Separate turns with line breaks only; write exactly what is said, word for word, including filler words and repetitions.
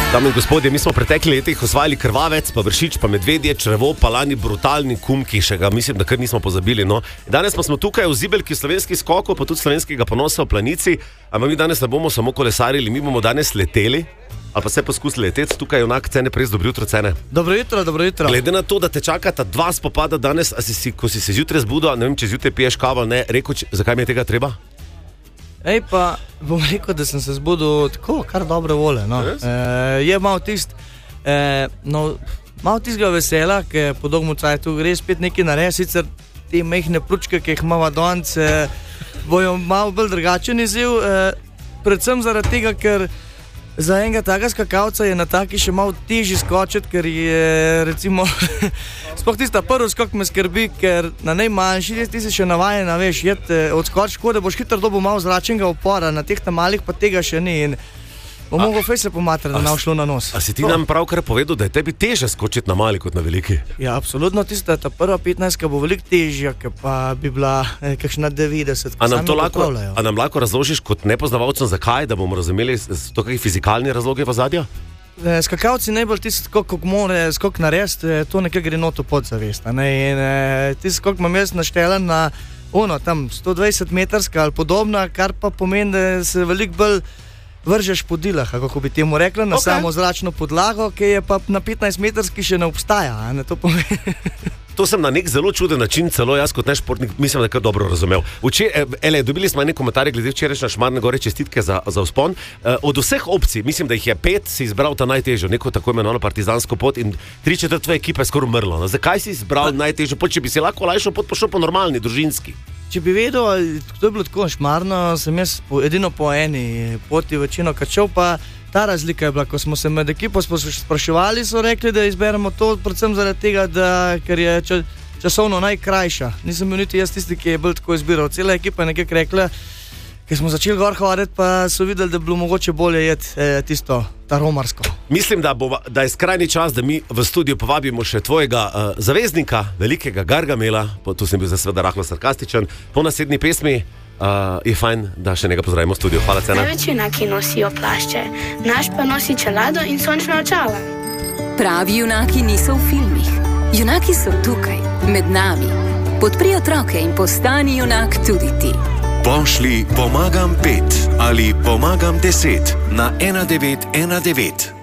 Dame in gospodje, mi smo v preteklih letih osvajali krvavec, pa vršič, pa medvedje, črevo, pa lani brutalni kum, ki še ga mislim, da kar nismo pozabili. No. Danes pa smo tukaj v zibelki slovenskih skokov, pa tudi slovenskega ponosa v planici, ampak mi danes ne bomo samo kolesarili, mi bomo danes leteli, ali pa se poskusili leteti. Tukaj je onak Cene Pres, dobro jutro, Cene.
Dobro jutro, dobro jutro.
Glede na to, da te čakata dva spopada danes, a si, si, ko si se zjutraj zbudil, ne vem, če zjutraj piješ kavo, ne, rekel, če, zakaj mi je tega treba?
Ej, pa bom rekel, da sem se zbudil tako, kar dobre vole. No.
Yes.
E, je malo tist, e, no, malo tistega vesela, ki po dolgmu cajtu gre spet nekaj narediti, sicer te mehne pručke, ki jih imamo danes, e, bojo malo bolj drugačen izziv, e, predvsem zaradi tega, ker za enega takega skakalca je na taki še malo težji skočiti, ker je recimo sploh tista prvi skok me skrbi, ker na najmanjši ti si še navajen, veš, jed odskoč, tako da boš hitro dobil malo zračnega upora, na teh malih pa tega še ni in bom mogel fej se pomatrati, da ne bo šlo na nos.
A si ti nam pravkar povedal, da je tebi teže skočiti na mali kot na veliki?
Ja, absolutno, tista ta prva petnajstka bo veliko težja, ker pa bi bila eh, kakšna devetdeset.
A nam to lahko, a nam lahko razložiš kot nepoznavalcem, zakaj, da bomo razumeli to, kakšni fizikalni razlogi v ozadju?
Skakalci najbolj tisti skok, kako more skok narediti, to nekaj gre noto podzavest. Ne? In tisti skok imam jaz naštelen na ono, tam sto dvajset metrska ali podobna, kar pa pomeni, da se veliko bolj vržeš po dilah, kako bi temu rekla, na okay. samo zračno podlago, ki je pa na petnajst metrski še ne obstaja. Ne? To pomeni.
To sem na nek zelo čuden način, celo jaz kot nešportnik, mislim, da je kar dobro razumel. Vče, ele, dobili smo ene komentarje glede včerajšnje Šmarne gore, čestitke za, za vzpon. Od vseh opcij, mislim, da jih je pet, si izbral ta najtežjo, neko tako imenovano partizansko pot in tri četrt tvoje ekipe je skoraj umrlo. No, zakaj si izbral pa najtežjo pot, če bi si lahko lajšo pot pošel po normalni, družinski?
Če bi vedel, to je bilo tako Šmarno, sem jaz po, edino po eni poti večino kačal, pa ta razlika je bila, ko smo se med ekipo spraševali, so rekli, da izberemo to predvsem zaradi tega, da, ker je ča, časovno najkrajša. Nisem bil niti jaz tisti, ki je bil tako izbiral. Cela ekipa je nekaj rekla, ker smo začeli gor hoditi, pa so videli, da bi bilo mogoče bolje jeti eh, tisto, ta romarsko.
Mislim, da, bo, da je skrajni čas, da mi v studio povabimo še tvojega uh, zaveznika, velikega Gargamela, po, tu sem bil za seveda rahlo sarkastičen, po naslednji pesmi. Uh, je fajn, da še nekaj pozdravimo v studiu. Hvala, Cena.
Največ junaki nosijo plašče, naš pa nosi čelado in sončna očala.
Pravi junaki niso v filmih. Junaki so tukaj, med nami. Podpri otroke in postani junak tudi ti.
Pošli pomagam pet ali pomagam deset na ena devet ena devet.